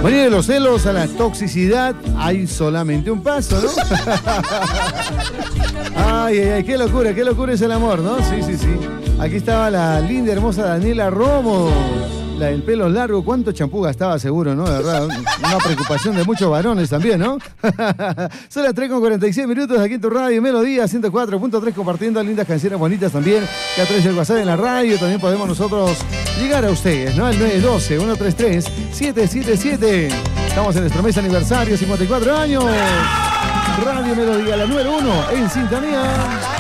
Venir de los celos a la toxicidad, hay solamente un paso, ¿no? Ay, ay, ay, qué locura es el amor, ¿no? Sí, sí, sí. Aquí estaba la linda, hermosa Daniela Romo, la del pelo largo. ¿Cuánto champú gastaba seguro, no? De verdad, una preocupación de muchos varones también, ¿no? Son las 3:46 aquí en tu radio, Melodía 104.3, compartiendo lindas canciones bonitas también, que a través del WhatsApp en la radio también podemos nosotros llegar a ustedes, ¿no? Al 912-133-777. Estamos en nuestro mes aniversario, 54 años. Radio Melodía, la número 1 en sintonía.